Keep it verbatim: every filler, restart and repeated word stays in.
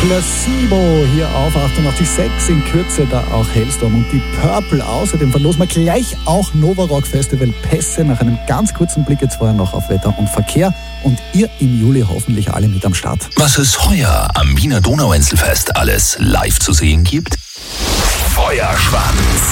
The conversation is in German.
Placebo hier auf achtundachtzig Komma sechs, in Kürze da auch Hailstorm und die Purple. Außerdem verlosen wir gleich auch Nova Rock Festival Pässe nach einem ganz kurzen Blick jetzt vorher noch auf Wetter und Verkehr und ihr im Juli hoffentlich alle mit am Start. Was es heuer am Wiener Donauinselfest alles live zu sehen gibt? Feuerschwanz!